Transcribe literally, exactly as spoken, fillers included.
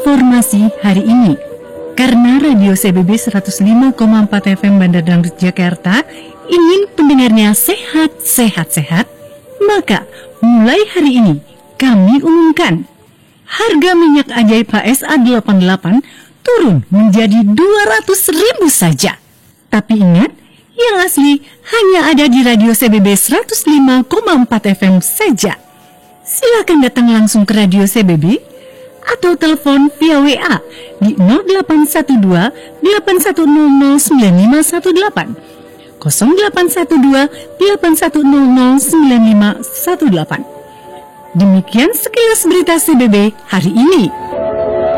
Informasi hari ini. Karena Radio C B B seratus lima koma empat F M Bandar Dangdut Jakarta ingin pendengarnya sehat-sehat-sehat, maka mulai hari ini kami umumkan harga minyak ajaib H S A delapan puluh delapan turun menjadi dua ratus ribu saja. Tapi ingat, yang asli hanya ada di Radio C B B seratus lima koma empat F M saja. Silakan datang langsung ke Radio C B B atau telepon via W A di nol delapan satu dua delapan satu nol nol sembilan lima satu delapan, nol delapan satu dua delapan satu nol nol sembilan lima satu delapan. Demikian sekilas berita C B B hari ini.